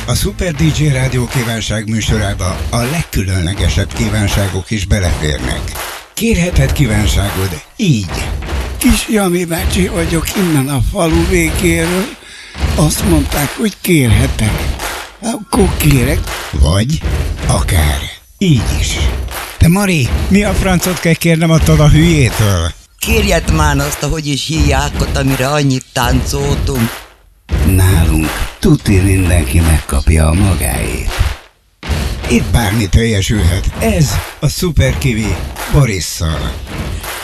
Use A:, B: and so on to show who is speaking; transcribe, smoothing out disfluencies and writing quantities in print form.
A: A Super DJ Rádió kívánság műsorába a legkülönlegesebb kívánságok is beleférnek. Kérheted kívánságod így.
B: Kis Jani bácsi vagyok innen a falu végéről. Azt mondták, hogy kérhetek. Akkor kérek.
A: Vagy akár így is. De Mari, mi a francot kell kérnem attól a hülyétől?
C: Kérjed már azt, hogy is híjákot, amire annyit táncoltunk.
B: Nálunk tuti mindenki megkapja a magáét.
A: Itt bármi teljesülhet. Ez a Super Kiwi Borisszal.